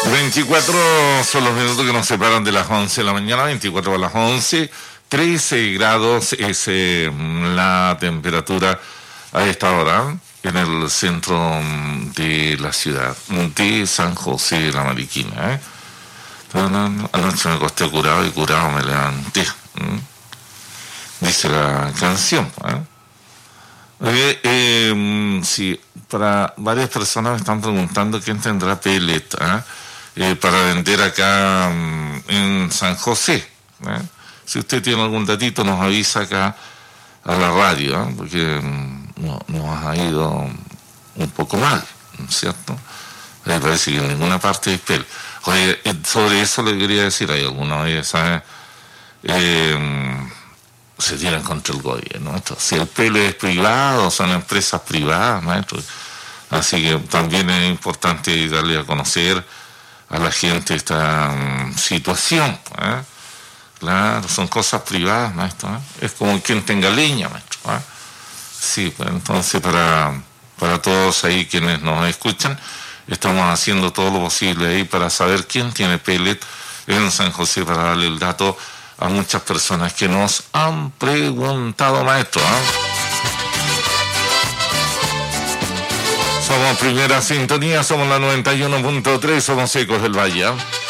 24 son los minutos que nos separan de las 11 de la mañana, 24 a las 11, 13 grados es la temperatura a esta hora en el centro de la ciudad de San José de la Mariquina. Anoche me acosté curado y curado me levanté. Dice la canción. Sí, para varias personas me están preguntando quién tendrá pellet para vender acá en San José. Si usted tiene algún datito nos avisa acá a la radio, porque nos ha ido un poco mal, ¿cierto? Me parece que en ninguna parte hay pellet. Oye, sobre eso le quería decir, hay algunos de esas se tiran contra el gobierno, maestro. Si el pellet es privado, son empresas privadas, maestro. Así que también es importante darle a conocer a la gente esta situación. Claro, son cosas privadas, maestro. Es como quien tenga leña, maestro. Sí, pues entonces para todos ahí quienes nos escuchan, estamos haciendo todo lo posible ahí para saber quién tiene pellet en San José, para darle el dato a muchas personas que nos han preguntado, maestro. Somos Primera Sintonía, somos la 91.3, somos Ecos del Valle.